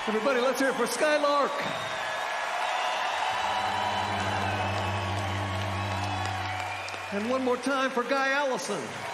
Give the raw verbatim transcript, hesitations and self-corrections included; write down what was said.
Everybody, let's hear it for Skylark. And one more time for Guy Allison.